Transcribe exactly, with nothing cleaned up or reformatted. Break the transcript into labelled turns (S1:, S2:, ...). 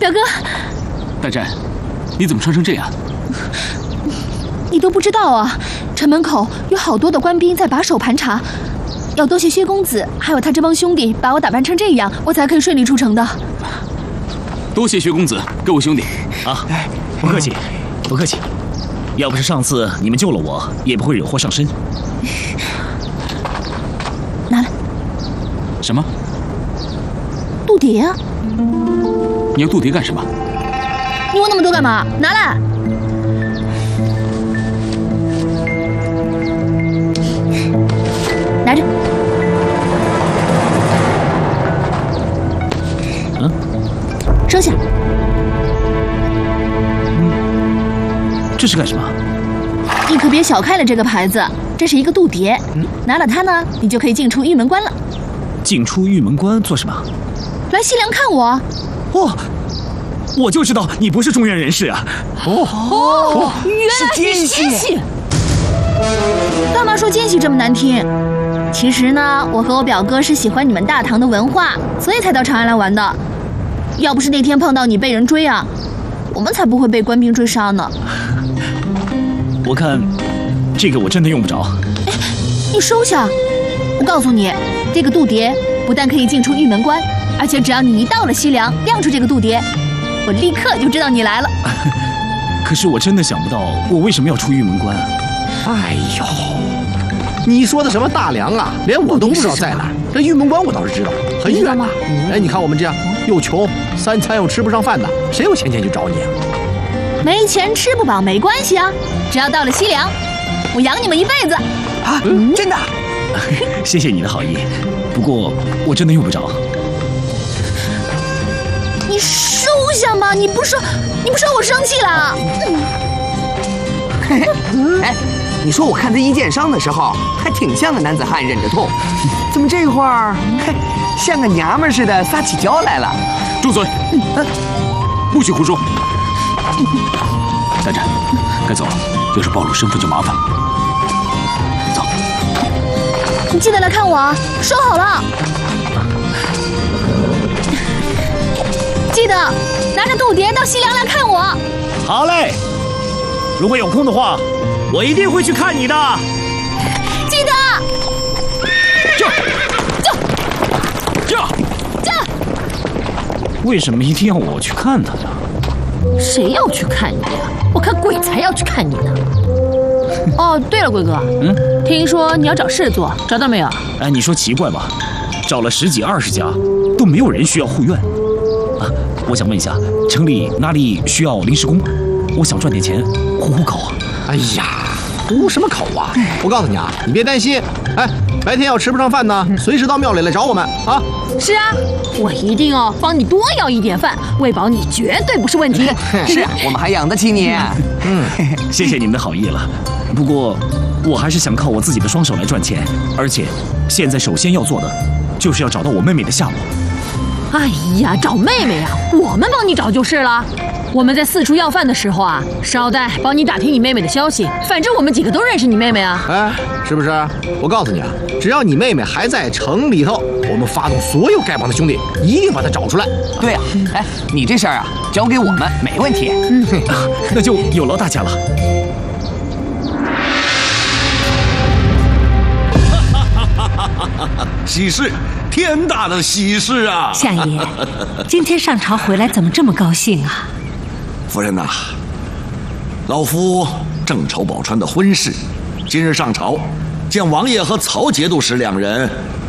S1: 表哥，
S2: 大战，你怎么穿成这样？
S1: 你都不知道啊！城门口有好多的官兵在把守盘查，要多谢薛公子还有他这帮兄弟把我打扮成这样，我才可以顺利出城的。
S2: 多谢薛公子，各位兄弟
S3: 啊！不客气，不客气。要不是上次你们救了我，也不会惹祸上身。
S1: 拿来。
S2: 什么？
S1: 度牒啊！
S2: 你要度牒干什么？
S1: 你问那么多干嘛？拿来！拿着。
S3: 嗯？
S1: 收下。
S3: 这是干什么？
S1: 你可别小看了这个牌子，这是一个度牒。嗯、拿了它呢，你就可以进出玉门关了。
S3: 进出玉门关做什么？
S1: 来西凉看我。
S3: 哦，我就知道你不是中原人士啊。
S1: 哦哦，原来是奸细。干嘛说奸细这么难听？其实呢，我和我表哥是喜欢你们大唐的文化，所以才到长安来玩的。要不是那天碰到你被人追啊，我们才不会被官兵追杀呢。
S3: 我看这个我真的用不着。
S1: 哎，你收下。我告诉你，这个度牒不但可以进出玉门关，而且只要你一到了西凉，亮出这个度牒，我立刻就知道你来了。
S3: 可是我真的想不到，我为什么要出玉门关啊？
S4: 哎呦，你说的什么大梁啊，连我都不知道在哪儿。这玉门关我倒是知道，很远嘛。哎，你看我们这样又穷，三餐又吃不上饭的，谁有钱钱去找你啊？
S1: 没钱吃不饱没关系啊，只要到了西凉，我养你们一辈子。
S5: 啊，嗯、真的？
S3: 谢谢你的好意，不过我真的用不着。
S1: 你收下嘛！你不说，你不说我生气了。
S5: 嗯、哎，你说我看他一箭伤的时候，还挺像个男子汉忍着痛，怎么这会儿，嘿，像个娘们似的撒起娇来了？
S2: 住嘴！嗯、不许胡说！大战，该走了，要是暴露身份就麻烦。走，
S1: 你记得来看我啊！收好了，记得拿着度牒到西凉来看我。
S3: 好嘞，如果有空的话，我一定会去看你的。
S1: 记得。
S2: 这，
S1: 这，
S2: 这，
S1: 这。
S3: 为什么一定要我去看他呀？
S6: 谁要去看你呀？我看鬼才要去看你呢。哦，对了，贵哥，嗯，听说你要找事做，找到没有？
S3: 哎，你说奇怪吧？找了十几二十家，都没有人需要护院。啊，我想问一下，城里哪里需要临时工？我想赚点钱，糊糊口啊。
S4: 哎呀，糊什么口啊！我告诉你啊，你别担心。哎，白天要吃不上饭呢，随时到庙里来找我们啊。
S6: 是啊，我一定哦帮你多要一点饭，喂饱你绝对不是问题。
S5: 是啊，我们还养得起你。
S3: 嗯，谢谢你们的好意了。不过，我还是想靠我自己的双手来赚钱，而且现在首先要做的，就是要找到我妹妹的下落。
S6: 哎呀，找妹妹啊，我们帮你找就是了。我们在四处要饭的时候啊，捎带帮你打听你妹妹的消息。反正我们几个都认识你妹妹啊。
S4: 哎，是不是？我告诉你啊，只要你妹妹还在城里头，我们发动所有丐帮的兄弟，一定把她找出来。
S5: 对啊，哎，你这事儿啊，交给我们没问题。
S3: 嗯，那就有劳大家了。
S7: 喜事，天大的喜事啊！
S8: 相爷，今天上朝回来怎么这么高兴啊？
S7: 夫人呐、啊，老夫正愁宝钏的婚事，今日上朝，见王爷和曹节度使两人